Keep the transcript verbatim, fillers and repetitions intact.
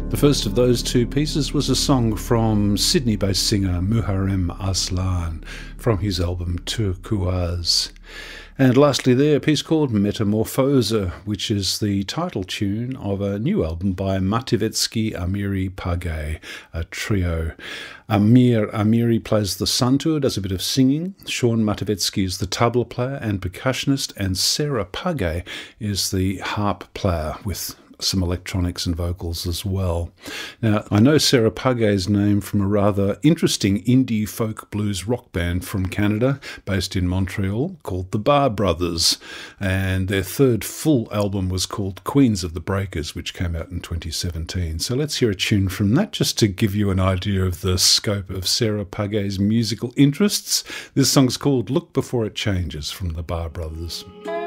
The first of those two pieces was a song from Sydney-based singer Muharrem Aslan from his album Turquoise. And lastly there, a piece called Metamorphose, which is the title tune of a new album by Mativetsky Amiri Pagay, a trio. Amir Amiri plays the santur, does a bit of singing. Sean Mativetsky is the tabla player and percussionist, and Sarah Pagay is the harp player with some electronics and vocals as well. Now, I know Sarah Pagay's name from a rather interesting indie folk blues rock band from Canada, based in Montreal, called the Bar Brothers, and their third full album was called Queens of the Breakers, which came out in twenty seventeen. So let's hear a tune from that, just to give you an idea of the scope of Sarah Pagay's musical interests. This song's called Look Before It Changes from the Bar Brothers.